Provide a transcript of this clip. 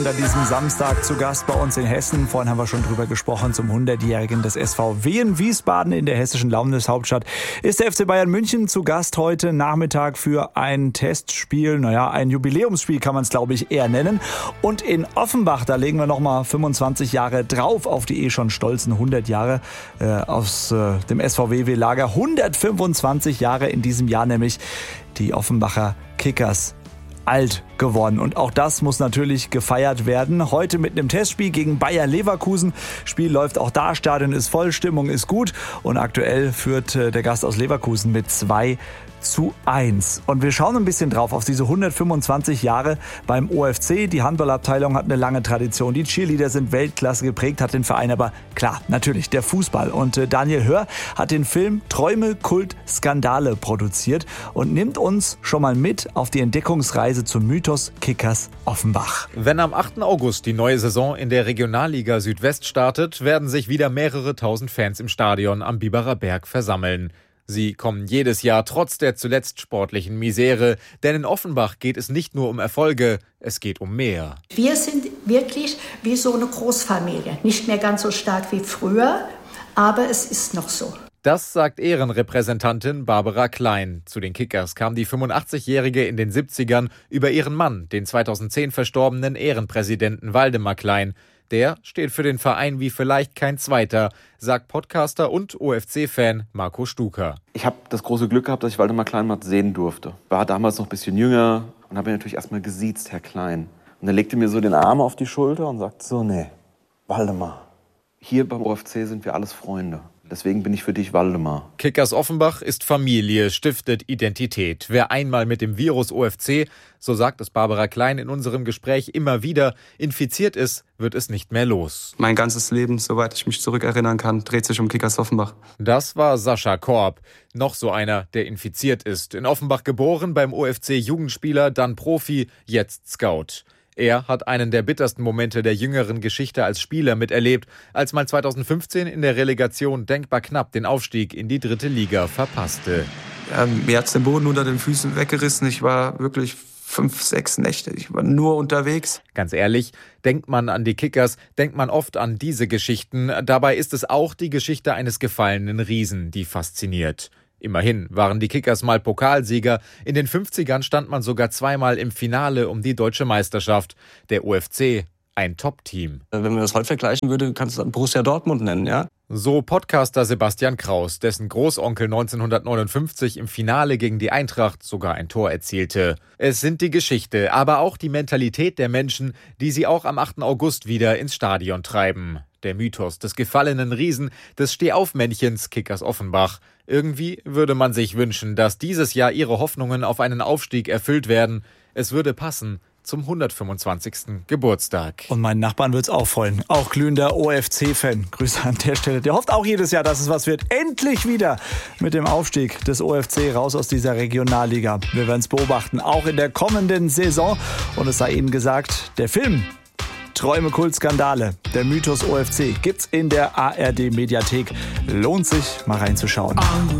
An diesem Samstag zu Gast bei uns in Hessen. Vorhin haben wir schon drüber gesprochen, zum 100-Jährigen des SV Wien Wiesbaden in der hessischen Landeshauptstadt ist der FC Bayern München zu Gast heute Nachmittag für ein Testspiel. Ein Jubiläumsspiel kann man es, glaube ich, eher nennen. Und in Offenbach, da legen wir nochmal 25 Jahre drauf auf die schon stolzen 100 Jahre aus dem SVW-Lager. 125 Jahre in diesem Jahr nämlich die Offenbacher Kickers alt geworden. Und auch das muss natürlich gefeiert werden. Heute mit einem Testspiel gegen Bayer Leverkusen. Spiel läuft auch da, Stadion ist voll, Stimmung ist gut. Und aktuell führt der Gast aus Leverkusen mit 2:1. Und wir schauen ein bisschen drauf auf diese 125 Jahre beim OFC. Die Handballabteilung hat eine lange Tradition. Die Cheerleader sind Weltklasse geprägt, hat den Verein aber klar, natürlich der Fußball. Und Daniel Hör hat den Film Träume, Kult, Skandale produziert und nimmt uns schon mal mit auf die Entdeckungsreise zum Mythos Kickers Offenbach. Wenn am 8. August die neue Saison in der Regionalliga Südwest startet, werden sich wieder mehrere tausend Fans im Stadion am Biberer Berg versammeln. Sie kommen jedes Jahr trotz der zuletzt sportlichen Misere, denn in Offenbach geht es nicht nur um Erfolge, es geht um mehr. Wir sind wirklich wie so eine Großfamilie, nicht mehr ganz so stark wie früher, aber es ist noch so. Das sagt Ehrenrepräsentantin Barbara Klein. Zu den Kickers kam die 85-Jährige in den 70ern über ihren Mann, den 2010 verstorbenen Ehrenpräsidenten Waldemar Klein. Der steht für den Verein wie vielleicht kein zweiter, sagt Podcaster und OFC-Fan Marco Stuker. Ich habe das große Glück gehabt, dass ich Waldemar Klein mal sehen durfte. War damals noch ein bisschen jünger und habe ihn natürlich erstmal gesiezt, Herr Klein. Und er legte mir so den Arm auf die Schulter und sagte so, nee, Waldemar, hier beim OFC sind wir alles Freunde. Deswegen bin ich für dich Waldemar. Kickers Offenbach ist Familie, stiftet Identität. Wer einmal mit dem Virus OFC, so sagt es Barbara Klein in unserem Gespräch immer wieder, infiziert ist, wird es nicht mehr los. Mein ganzes Leben, soweit ich mich zurückerinnern kann, dreht sich um Kickers Offenbach. Das war Sascha Korb, noch so einer, der infiziert ist. In Offenbach geboren, beim OFC Jugendspieler, dann Profi, jetzt Scout. Er hat einen der bittersten Momente der jüngeren Geschichte als Spieler miterlebt, als man 2015 in der Relegation denkbar knapp den Aufstieg in die 3. Liga verpasste. Mir hat's den Boden unter den Füßen weggerissen. Ich war wirklich 5, 6 Nächte. Ich war nur unterwegs. Ganz ehrlich, denkt man an die Kickers, denkt man oft an diese Geschichten. Dabei ist es auch die Geschichte eines gefallenen Riesen, die fasziniert. Immerhin waren die Kickers mal Pokalsieger. In den 50ern stand man sogar zweimal im Finale um die deutsche Meisterschaft. Der OFC, ein Top-Team. Wenn man das heute vergleichen würde, kannst du Borussia Dortmund nennen, ja? So Podcaster Sebastian Kraus, dessen Großonkel 1959 im Finale gegen die Eintracht sogar ein Tor erzielte. Es sind die Geschichte, aber auch die Mentalität der Menschen, die sie auch am 8. August wieder ins Stadion treiben. Der Mythos des gefallenen Riesen, des Stehaufmännchens Kickers Offenbach. Irgendwie würde man sich wünschen, dass dieses Jahr ihre Hoffnungen auf einen Aufstieg erfüllt werden. Es würde passen zum 125. Geburtstag. Und meinen Nachbarn wird's auch freuen. Auch glühender OFC-Fan. Grüße an der Stelle. Der hofft auch jedes Jahr, dass es was wird. Endlich wieder mit dem Aufstieg des OFC raus aus dieser Regionalliga. Wir werden es beobachten, auch in der kommenden Saison. Und es sei Ihnen gesagt, der Film Träume, Kult, Skandale, der Mythos OFC gibt's in der ARD-Mediathek. Lohnt sich, mal reinzuschauen.